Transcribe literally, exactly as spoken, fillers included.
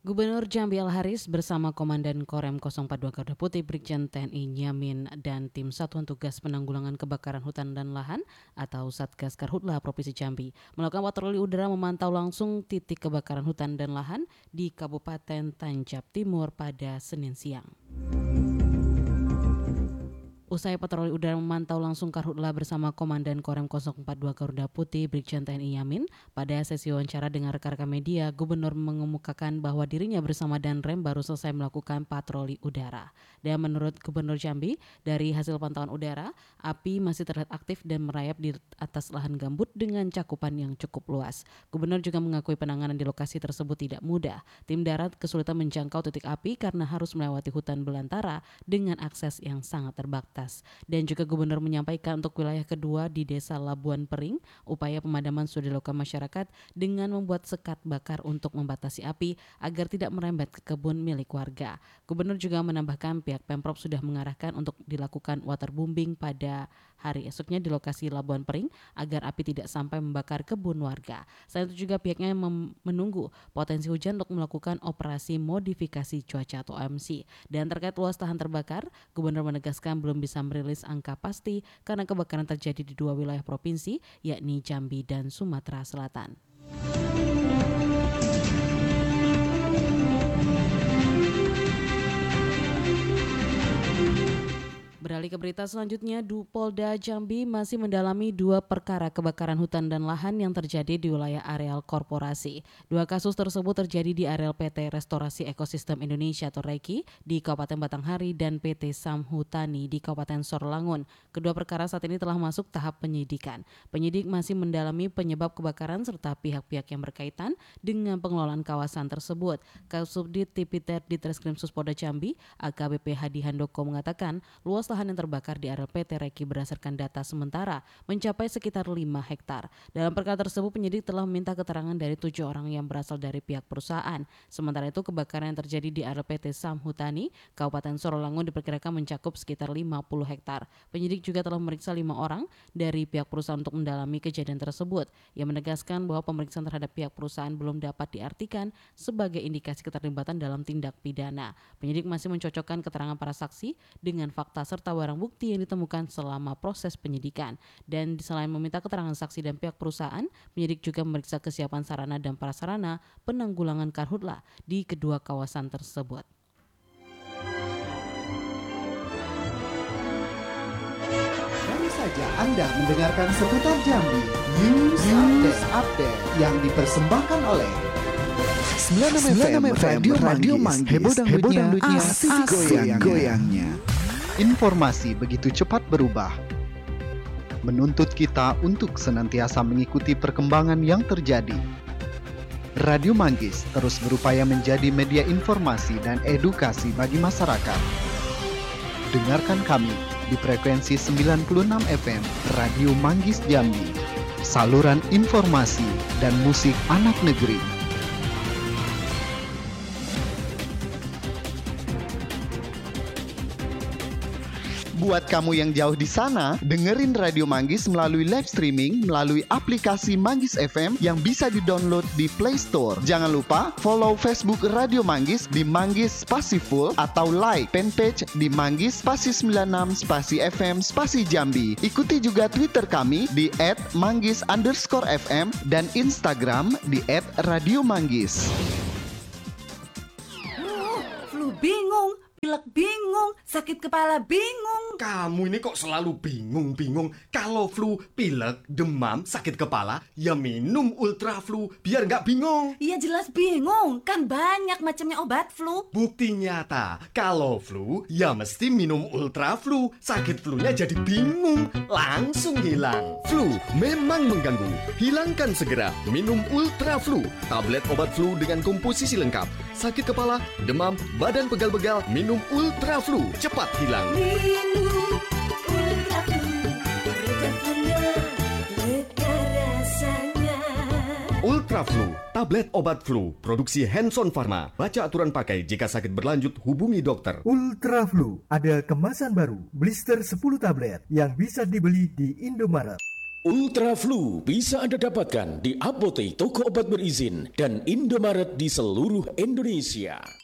Gubernur Jambi Al-Haris bersama Komandan Korem nol empat dua Garuda Putih Brigjen T N I Nyamin dan Tim Satuan Tugas Penanggulangan Kebakaran Hutan dan Lahan atau Satgas Karhutla Provinsi Jambi melakukan patroli udara memantau langsung titik kebakaran hutan dan lahan di Kabupaten Tanjab Timur pada Senin siang. Usai patroli udara memantau langsung Karhutla bersama Komandan Korem nol empat dua Garuda Putih Brigjen T N I Nyamin, pada sesi wawancara dengan rekan-rekan media, Gubernur mengemukakan bahwa dirinya bersama Danrem baru selesai melakukan patroli udara. Dan menurut Gubernur Jambi, dari hasil pantauan udara, api masih terlihat aktif dan merayap di atas lahan gambut dengan cakupan yang cukup luas. Gubernur juga mengakui penanganan di lokasi tersebut tidak mudah. Tim darat kesulitan menjangkau titik api karena harus melewati hutan belantara dengan akses yang sangat terbatas. Dan juga Gubernur menyampaikan untuk wilayah kedua di Desa Labuan Pering, upaya pemadaman sudah dilakukan masyarakat dengan membuat sekat bakar untuk membatasi api agar tidak merembet ke kebun milik warga. Gubernur juga menambahkan pihak Pemprov sudah mengarahkan untuk dilakukan waterbombing pada hari esoknya di lokasi Labuan Pering agar api tidak sampai membakar kebun warga. Selain itu juga pihaknya mem- menunggu potensi hujan untuk melakukan operasi modifikasi cuaca atau O M C. Dan terkait luas lahan terbakar, Gubernur menegaskan belum bisa merilis angka pasti karena kebakaran terjadi di dua wilayah provinsi, yakni Jambi dan Sumatera Selatan. Beralih ke berita selanjutnya, Polda Jambi masih mendalami dua perkara kebakaran hutan dan lahan yang terjadi di wilayah areal korporasi. Dua kasus tersebut terjadi di areal P T Restorasi Ekosistem Indonesia atau REKI di Kabupaten Batanghari dan P T Samhutani di Kabupaten Sorlangun. Kedua perkara saat ini telah masuk tahap penyidikan. Penyidik masih mendalami penyebab kebakaran serta pihak-pihak yang berkaitan dengan pengelolaan kawasan tersebut. Kasubdit Tipiter Ditreskrim Suspolda Jambi, A K B P Hadi Handoko mengatakan, luas lahan yang terbakar di areal P T REKI berdasarkan data sementara mencapai sekitar lima hektar. Dalam perkara tersebut, penyidik telah meminta keterangan dari tujuh orang yang berasal dari pihak perusahaan. Sementara itu, kebakaran yang terjadi di areal P T Samhutani, Kabupaten Sorlangun diperkirakan mencakup sekitar lima puluh hektar. Penyidik juga telah memeriksa lima orang dari pihak perusahaan untuk mendalami kejadian tersebut. Ia menegaskan bahwa pemeriksaan terhadap pihak perusahaan belum dapat diartikan sebagai indikasi keterlibatan dalam tindak pidana. Penyidik masih mencocokkan keterangan para saksi dengan fakta serta barang bukti yang ditemukan selama proses penyidikan. Dan selain meminta keterangan saksi dan pihak perusahaan, penyidik juga memeriksa kesiapan sarana dan prasarana penanggulangan karhutla di kedua kawasan tersebut. Baru saja Anda mendengarkan seputar Jambi News, News Update, Update yang dipersembahkan oleh sembilan puluh enam F M Radio Manggis, heboh dangdutnya, asik goyang-goyangnya. Informasi begitu cepat berubah, menuntut kita untuk senantiasa mengikuti perkembangan yang terjadi. Radio Manggis terus berupaya menjadi media informasi dan edukasi bagi masyarakat. Dengarkan kami di frekuensi sembilan puluh enam F M Radio Manggis Jambi, saluran informasi dan musik anak negeri. Buat kamu yang jauh di sana, dengerin Radio Manggis melalui live streaming melalui aplikasi Manggis F M yang bisa di-download di Play Store. Jangan lupa follow Facebook Radio Manggis di Manggis Spasi Full atau like fanpage di Manggis Spasi sembilan enam Spasi F M Spasi Jambi. Ikuti juga Twitter kami di et manggis underscore f m dan Instagram di et radio manggis. Oh, flu bingung, pilek bingung, sakit kepala bingung. Kamu ini kok selalu bingung-bingung. Kalau flu, pilek, demam, sakit kepala, ya minum Ultra Flu biar nggak bingung. Iya jelas bingung, kan banyak macamnya obat flu. Bukti nyata, kalau flu, ya mesti minum Ultra Flu. Sakit flunya jadi bingung, langsung hilang. Flu memang mengganggu. Hilangkan segera, minum Ultra Flu. Tablet obat flu dengan komposisi lengkap. Sakit kepala, demam, badan pegal-pegal, minum Ultra Flu. Cepat hilang. Minum Ultra Flu, Ultra Flu-nya lega rasanya. Ultra Flu, tablet obat flu, produksi Hanson Pharma. Baca aturan pakai, jika sakit berlanjut hubungi dokter. Ultra Flu ada kemasan baru, blister sepuluh tablet yang bisa dibeli di Indomaret. Ultra Flu bisa Anda dapatkan di apotek, toko obat berizin, dan Indomaret di seluruh Indonesia.